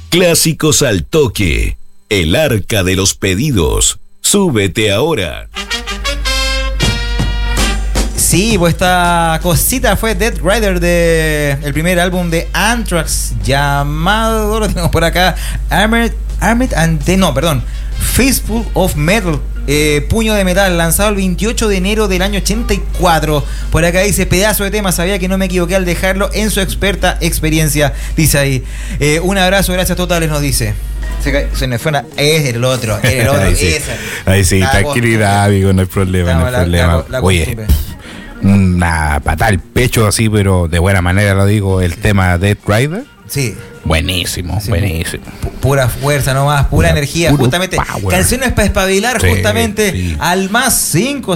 Clásicos al toque. El arca de los pedidos. Súbete ahora. Sí, pues esta cosita fue Death Rider, el primer álbum de Anthrax, llamado, lo tenemos por acá, Fistful of Metal, Puño de Metal, lanzado el 28 de enero del año 84. Por acá dice, pedazo de tema, sabía que no me equivoqué al dejarlo en su experta experiencia, dice ahí. Un abrazo, gracias totales, nos dice. Se me suena, es el otro. Ahí sí, tranquilidad, amigo, no hay problema. Oye, una patada al pecho así, pero de buena manera lo digo, el tema Death Rider. Sí. Buenísimo. Pura fuerza nomás, pura energía, justamente. Power. Canciones para espabilar, sí, justamente, sí. Al más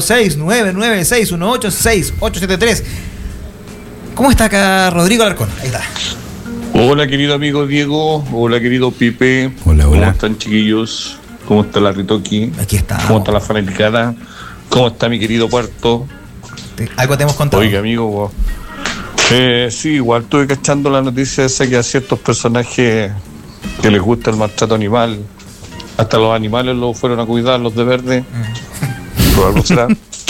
56996186873. ¿Cómo está acá Rodrigo Alarcón? Ahí está. Hola querido amigo Diego, hola querido Pipe. Hola. ¿Cómo están chiquillos? ¿Cómo está la Ritoki? Aquí está. ¿Cómo está la fanaticada? ¿Cómo está mi querido Puerto? Algo te hemos contado. Oiga amigo, sí, igual estuve cachando la noticia esa que a ciertos personajes que les gusta el maltrato animal, hasta los animales los fueron a cuidar, los de verde. Por algo será.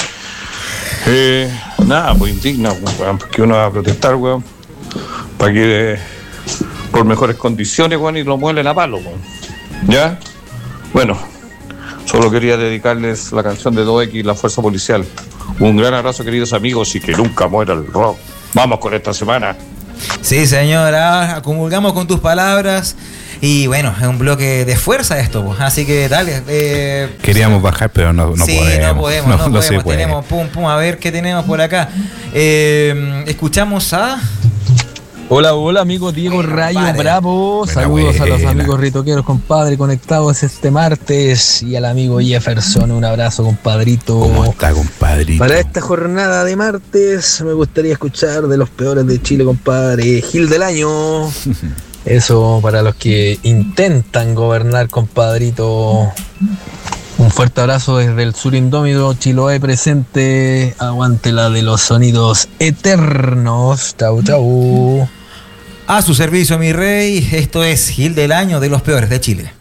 Nada, pues indigna, weón, porque uno va a protestar, weón, para que por mejores condiciones, weón, y lo muelen a palo, weón. ¿Ya? Bueno, solo quería dedicarles la canción de 2X, La Fuerza Policial. Un gran abrazo, queridos amigos, y que nunca muera el rock. Vamos con esta semana. Sí, señora, comulgamos con tus palabras. Y bueno, es un bloque de fuerza esto, pues. Así que dale. Queríamos bajar, pero no sí, podemos. No podemos. Se puede. Tenemos, a ver qué tenemos por acá. Escuchamos a... Hola, amigo Diego Rayo Bravo. Saludos a los amigos ritoqueros, compadre, conectados este martes. Y al amigo Jefferson, un abrazo, compadrito. ¿Cómo está, compadrito? Para esta jornada de martes, me gustaría escuchar de los peores de Chile, compadre, Gil del Año. Eso para los que intentan gobernar, compadrito. Un fuerte abrazo desde el sur indómito, Chiloé presente. Aguante la de los sonidos eternos. Chau. A su servicio, mi rey. Esto es Gil del Año, de los peores de Chile.